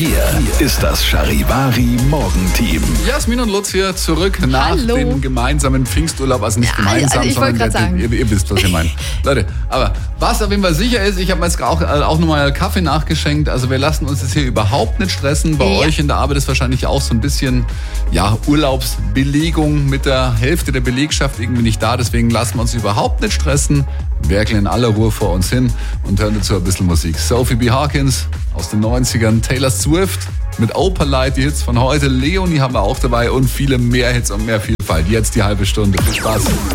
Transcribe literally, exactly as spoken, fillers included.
Hier ist das Charivari Morgenteam. Jasmin und Lutz hier zurück nach Hallo. dem gemeinsamen Pfingsturlaub. Also nicht Ja, gemeinsam, also ich wollte sondern grad sagen. ihr, ihr wisst, was ich meine. Leute, aber was auf jeden Fall sicher ist, ich habe mir jetzt auch, auch nochmal Kaffee nachgeschenkt. Also wir lassen uns jetzt hier überhaupt nicht stressen. Bei Ja. euch in der Arbeit ist wahrscheinlich auch so ein bisschen ja, Urlaubsbelegung mit der Hälfte der Belegschaft irgendwie nicht da. Deswegen lassen wir uns überhaupt nicht stressen. Werkeln in aller Ruhe vor uns hin und hören dazu ein bisschen Musik. Sophie B. Hawkins aus den neunzigern, Taylor Swift mit Opalite, die Hits von heute, Leonie haben wir auch dabei und viele mehr Hits und mehr Vielfalt. Jetzt die halbe Stunde. Viel Spaß.